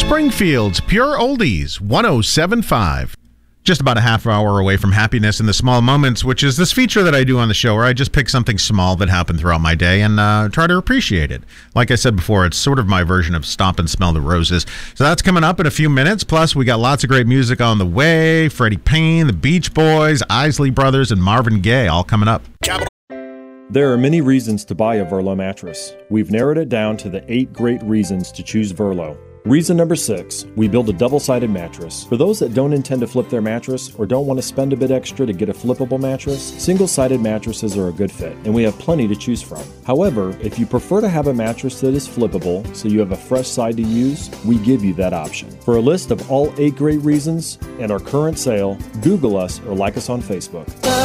Springfield's Pure Oldies, 107.5. Just about a half hour away from Happiness in the Small Moments, which is this feature that I do on the show where I just pick something small that happened throughout my day and try to appreciate it. Like I said before, it's sort of my version of Stop and Smell the Roses. So that's coming up in a few minutes. Plus, we got lots of great music on the way. Freddie Payne, the Beach Boys, Isley Brothers, and Marvin Gaye all coming up. There are many reasons to buy a Verlo mattress. We've narrowed it down to the 8 great reasons to choose Verlo. Reason number 6, we build a double-sided mattress. For those that don't intend to flip their mattress or don't want to spend a bit extra to get a flippable mattress, single-sided mattresses are a good fit, and we have plenty to choose from. However, if you prefer to have a mattress that is flippable so you have a fresh side to use, we give you that option. For a list of all 8 great reasons and our current sale, Google us or like us on Facebook.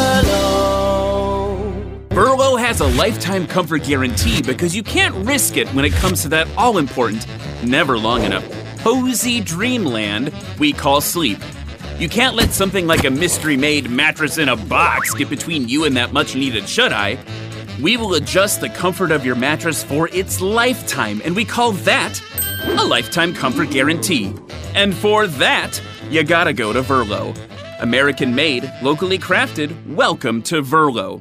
Verlo has a lifetime comfort guarantee because you can't risk it when it comes to that all-important, never long enough, cozy dreamland we call sleep. You can't let something like a mystery-made mattress in a box get between you and that much-needed shut-eye. We will adjust the comfort of your mattress for its lifetime, and we call that a lifetime comfort guarantee. And for that, you gotta go to Verlo. American-made, locally crafted, welcome to Verlo.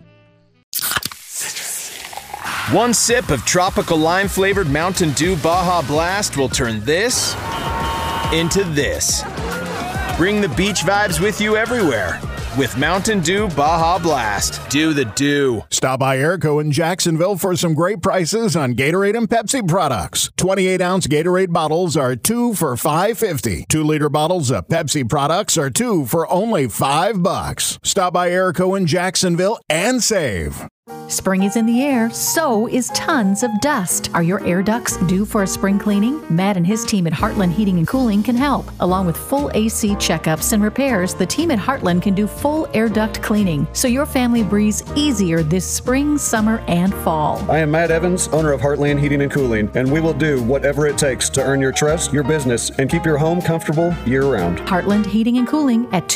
One sip of tropical lime-flavored Mountain Dew Baja Blast will turn this into this. Bring the beach vibes with you everywhere with Mountain Dew Baja Blast. Do the dew. Stop by Airco in Jacksonville for some great prices on Gatorade and Pepsi products. 28-ounce Gatorade bottles are 2 for $5.50. 2-liter bottles of Pepsi products are 2 for only $5. Stop by Airco in Jacksonville and save. Spring is in the air, so is tons of dust. Are your air ducts due for a spring cleaning? Matt and his team at Heartland Heating and Cooling can help. Along with full AC checkups and repairs, the team at Heartland can do full air duct cleaning, so your family breathes easier this spring, summer, and fall. I am Matt Evans, owner of Heartland Heating and Cooling, and we will do whatever it takes to earn your trust, your business, and keep your home comfortable year-round. Heartland Heating and Cooling at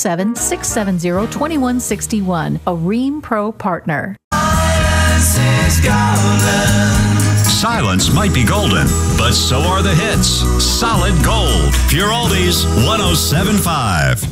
217-670-2161, a Rheem Pro partner. Silence might be golden, but so are the hits. Solid gold. Pure Oldies 107.5.